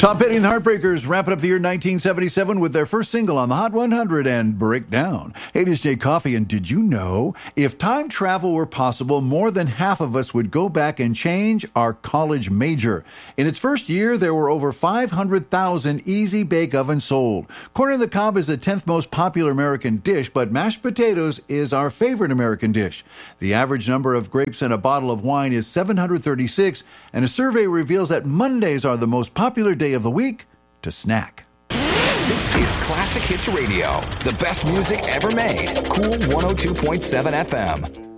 Tom Petty and the Heartbreakers wrapping up the year 1977 with their first single on the Hot 100 and Breakdown. Hey, this is Jay Coffey, and did you know if time travel were possible, more than half of us would go back and change our college major? In its first year, there were over 500,000 Easy Bake Ovens sold. Corn on the cob is the 10th most popular American dish, but mashed potatoes is our favorite American dish. The average number of grapes in a bottle of wine is 736, and a survey reveals that Mondays are the most popular day of the week to snack. This is Classic Hits Radio, the best music ever made. Cool 102.7 FM.